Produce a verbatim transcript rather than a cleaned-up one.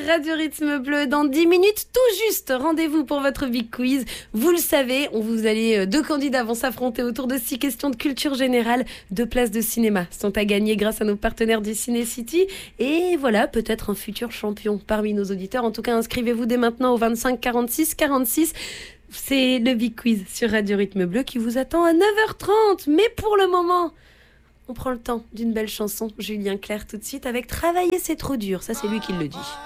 Radio Rythme Bleu. Dans dix minutes, tout juste, rendez-vous pour votre Big Quiz. Vous le savez, on vous allez, deux candidats vont s'affronter autour de six questions de culture générale. Deux places de cinéma sont à gagner grâce à nos partenaires du Ciné City. Et voilà, peut-être un futur champion parmi nos auditeurs. En tout cas, inscrivez-vous dès maintenant au vingt-cinq quarante-six quarante-six. C'est le Big Quiz sur Radio Rythme Bleu qui vous attend à neuf heures trente. Mais pour le moment, on prend le temps d'une belle chanson. Julien Clerc tout de suite avec Travailler c'est trop dur. Ça, c'est lui qui le dit.